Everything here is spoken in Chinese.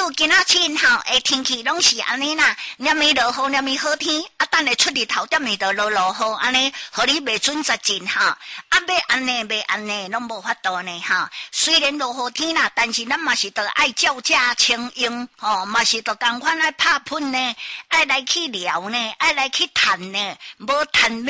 有今仔日吼，天气拢是安尼啦，念咪落雨，念咪好天，啊，等下出日头，点咪就落雨，安尼，互你袂准实进吼，啊，要安尼，袂安尼，拢无法度呢吼。虽然落雨天啦，但是咱嘛是得爱照价清用，吼，嘛是得共款爱拍喷呢，爱来去聊呢，爱来去谈呢，无谈。